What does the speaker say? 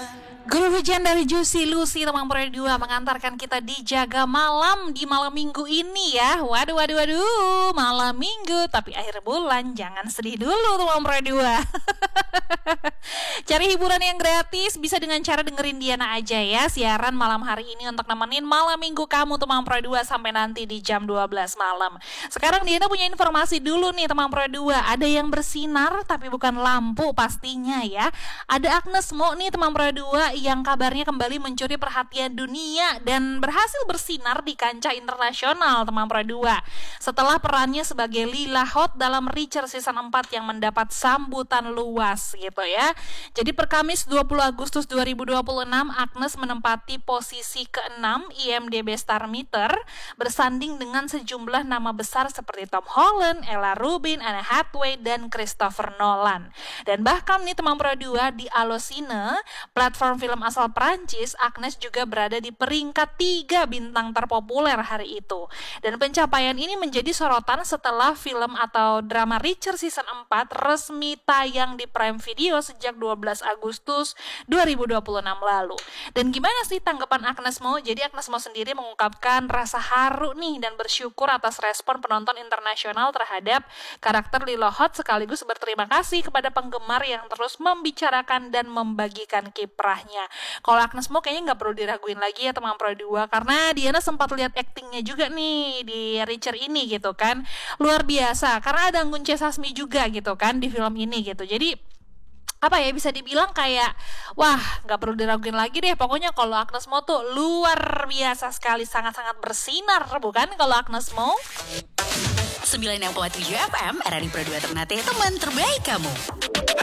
Guru hujan dari Juicy Lucy teman Pro 2 mengantarkan kita di Jaga Malam di malam minggu ini ya. Waduh, malam minggu tapi akhir bulan, jangan sedih dulu teman Pro 2. Cari hiburan yang gratis bisa dengan cara dengerin Diana aja ya. Siaran malam hari ini untuk nemenin malam minggu kamu teman Pro 2 sampai nanti di jam 12 malam. Sekarang Diana punya informasi dulu nih teman Pro 2. Ada yang bersinar tapi bukan lampu pastinya ya. Ada Agnes Mo nih teman Pro 2 yang kabarnya kembali mencuri perhatian dunia dan berhasil bersinar di kancah internasional teman Pro 2 setelah perannya sebagai Lila Hot dalam Reacher season 4 yang mendapat sambutan luas gitu ya. Jadi per Kamis 20 Agustus 2026 Agnes menempati posisi ke-6 IMDb Star Meter bersanding dengan sejumlah nama besar seperti Tom Holland, Ella Rubin, Anne Hathaway dan Christopher Nolan. Dan bahkan nih teman Pro 2 di Allociné, platform film asal Prancis, Agnes juga berada di peringkat 3 bintang terpopuler hari itu. Dan pencapaian ini menjadi sorotan setelah film atau drama Reacher season 4 resmi tayang di Prime Video sejak 12 Agustus 2026 lalu. Dan gimana sih tanggapan Agnes Mo? Jadi Agnes Mo sendiri mengungkapkan rasa haru nih dan bersyukur atas respon penonton internasional terhadap karakter Lila Hot sekaligus berterima kasih kepada penggemar yang terus membicarakan dan membagikan kiprahnya. Kalau Agnes Mo kayaknya nggak perlu diraguin lagi ya teman Pro 2 karena Diana sempat lihat aktingnya juga nih di Reacher ini gitu kan, luar biasa karena ada Anggun C. Sasmi juga gitu kan di film ini gitu. Jadi apa ya, bisa dibilang kayak wah nggak perlu diraguin lagi deh pokoknya kalau Agnes Mo tuh luar biasa sekali, sangat-sangat bersinar bukan kalau Agnes Mo. 9.7 FM RRI Pro 2 Ternate, teman terbaik kamu.